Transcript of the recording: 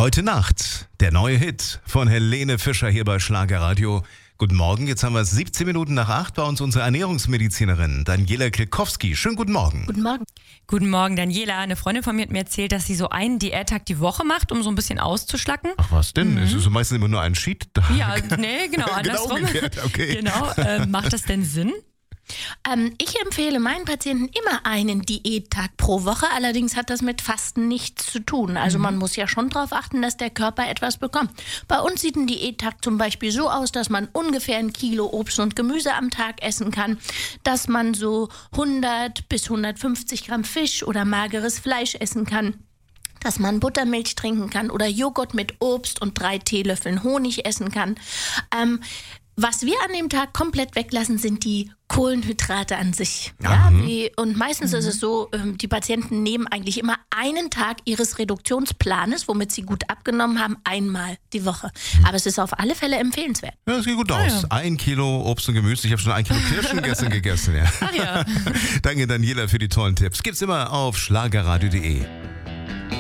Heute Nacht, der neue Hit von Helene Fischer hier bei Schlagerradio. Guten Morgen, jetzt haben wir es 17 Minuten nach 8, bei uns unsere Ernährungsmedizinerin Daniela Klikowski. Schönen guten Morgen. Guten Morgen. Guten Morgen, Daniela. Eine Freundin von mir hat mir erzählt, dass sie so einen Diättag die Woche macht, um so ein bisschen auszuschlacken. Ach was denn? Es ist so meistens immer nur ein Cheat-Tag. Ja, nee, genau, andersrum. Genau umgekehrt, okay. Genau, macht das denn Sinn? Ich empfehle meinen Patienten immer einen Diättag pro Woche. Allerdings hat das mit Fasten nichts zu tun. Also man muss ja schon darauf achten, dass der Körper etwas bekommt. Bei uns sieht ein Diättag zum Beispiel so aus, dass man ungefähr 1 Kilo Obst und Gemüse am Tag essen kann, dass man so 100 bis 150 Gramm Fisch oder mageres Fleisch essen kann, dass man Buttermilch trinken kann oder Joghurt mit Obst und 3 Teelöffeln Honig essen kann. Was wir an dem Tag komplett weglassen, sind die Kohlenhydrate an sich. Ja, und meistens ist es so, die Patienten nehmen eigentlich immer einen Tag ihres Reduktionsplanes, womit sie gut abgenommen haben, einmal die Woche. Aber es ist auf alle Fälle empfehlenswert. Ja, das sieht gut aus. Ja. 1 Kilo Obst und Gemüse. Ich habe schon 1 Kilo Kirschen gestern gegessen. Ja. Ach ja. Danke, Daniela, für die tollen Tipps. Gibt's immer auf schlagerradio.de.